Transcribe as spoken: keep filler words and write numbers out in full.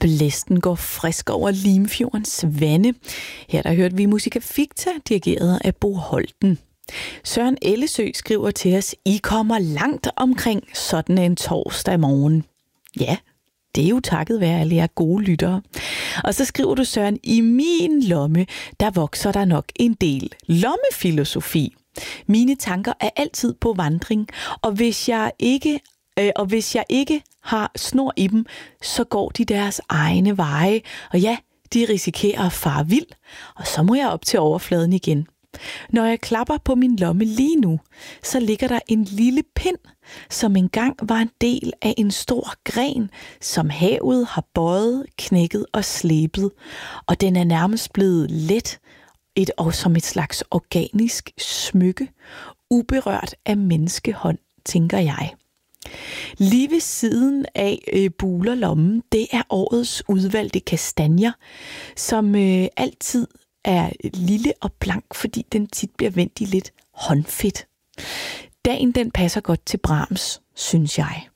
Blæsten går frisk over Limfjordens vande. Her der hørte vi Musica Ficta, dirigeret af Bo Holten. Søren Ellesø skriver til os, I kommer langt omkring sådan en torsdag morgen. Ja, det er jo takket være alle jer gode lyttere. Og så skriver du, Søren, i min lomme, der vokser der nok en del lommefilosofi. Mine tanker er altid på vandring, og hvis jeg ikke, øh, og hvis jeg ikke har snor i dem, så går de deres egne veje. Og ja, de risikerer at fare vild, og så må jeg op til overfladen igen. Når jeg klapper på min lomme lige nu, så ligger der en lille pind, som engang var en del af en stor gren, som havet har bøjet, knækket og slebet, og den er nærmest blevet let, et og som et slags organisk smykke, uberørt af menneskehånd, tænker jeg. Lige ved siden af øh, bulerlommen, det er årets udvalgte kastanjer, som øh, altid er lille og blank, fordi den tit bliver vendt i lidt håndfedt. Dagen den passer godt til Brahms, synes jeg.